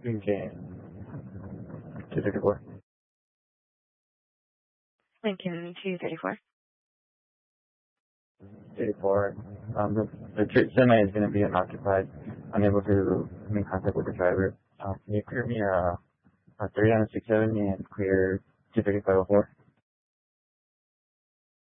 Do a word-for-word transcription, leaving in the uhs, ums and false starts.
Lincoln two thirty-four. Lincoln two thirty-four. thirty-four. Um, the, the tr- semi is going to be unoccupied. Unable to make contact with the driver. Uh, can you clear me a, a thirty-nine sixty-seven and clear two thirty-five oh four?